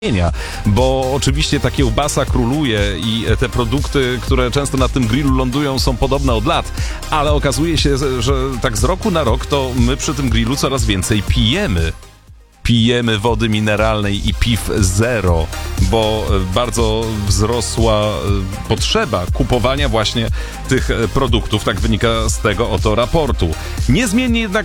Bo oczywiście ta kiełbasa króluje i te produkty, które często na tym grillu lądują, są podobne od lat, ale okazuje się, że tak z roku na rok to my przy tym grillu coraz więcej pijemy wody mineralnej i piw zero, bo bardzo wzrosła potrzeba kupowania właśnie tych produktów, tak wynika z tego oto raportu. Niezmiennie jednak